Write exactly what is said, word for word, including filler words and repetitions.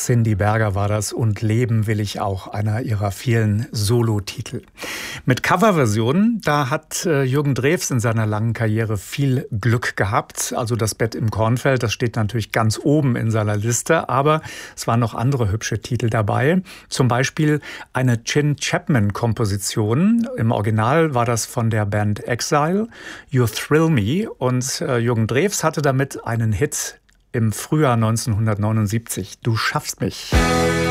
Cindy Berger war das und Leben will ich auch, einer ihrer vielen Solotitel. Mit Coverversionen, da hat Jürgen Drews in seiner langen Karriere viel Glück gehabt. Also das Bett im Kornfeld, das steht natürlich ganz oben in seiner Liste, aber es waren noch andere hübsche Titel dabei. Zum Beispiel eine Chin Chapman-Komposition. Im Original war das von der Band Exile, You Thrill Me, und Jürgen Drews hatte damit einen Hit im Frühjahr neunzehnhundertneunundsiebzig. Du schaffst mich.